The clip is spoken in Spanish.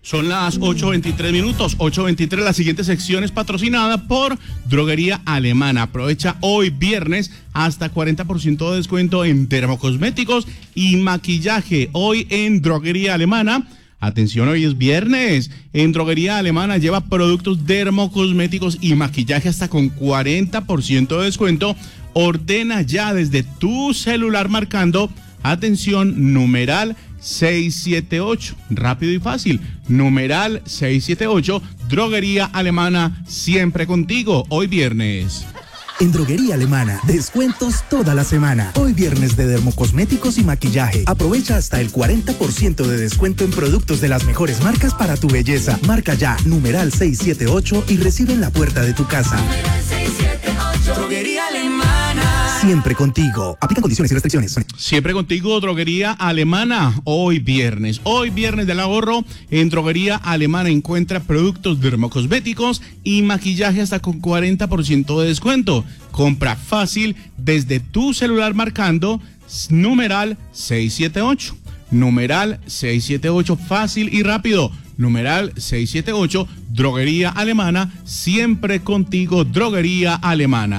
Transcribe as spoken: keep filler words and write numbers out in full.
Son las ocho veintitrés minutos, ocho veintitrés. La siguiente sección es patrocinada por Droguería Alemana. Aprovecha hoy viernes hasta cuarenta por ciento de descuento en dermocosméticos y maquillaje. Hoy en Droguería Alemana. Atención, hoy es viernes. En Droguería Alemana lleva productos dermocosméticos y maquillaje hasta con cuarenta por ciento de descuento. Ordena ya desde tu celular marcando, atención, numeral seiscientos setenta y ocho. Rápido y fácil. Numeral seiscientos setenta y ocho. Droguería Alemana, siempre contigo. Hoy viernes. En Droguería Alemana, descuentos toda la semana. Hoy viernes de dermocosméticos y maquillaje. Aprovecha hasta el cuarenta por ciento de descuento en productos de las mejores marcas para tu belleza. Marca ya, numeral seiscientos setenta y ocho y recibe en la puerta de tu casa. Numeral seiscientos setenta y ocho. Droguería Alemana. Siempre contigo. Aplican condiciones y restricciones. Siempre contigo, Droguería Alemana. Hoy viernes. Hoy viernes del ahorro. En Droguería Alemana encuentra productos dermocosméticos y maquillaje hasta con cuarenta por ciento de descuento. Compra fácil desde tu celular marcando numeral seiscientos setenta y ocho. Numeral seiscientos setenta y ocho, fácil y rápido. Numeral seiscientos setenta y ocho, Droguería Alemana, siempre contigo, Droguería Alemana.